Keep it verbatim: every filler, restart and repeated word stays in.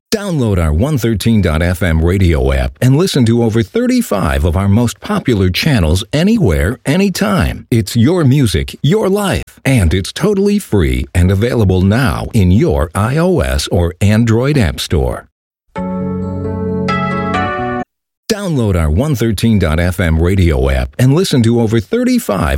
Download our one thirteen dot f m radio app and listen to over thirty-five of our most popular channels anywhere, anytime. It's your music, your life, and it's totally free and available now in your iOS or Android app store. Download our one thirteen dot f m radio app and listen to over thirty-five